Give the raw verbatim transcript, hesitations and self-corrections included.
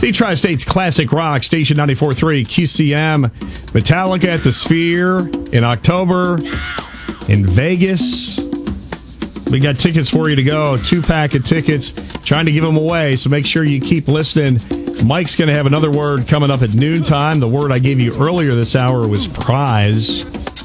The Tri-State's Classic Rock, Station ninety-four point three, Q C M. Metallica at the Sphere in October in Vegas. We got tickets for you to go, two-pack of tickets, trying to give them away, so make sure you keep listening. Mike's going to have another word coming up at noontime. The word I gave you earlier this hour was prize.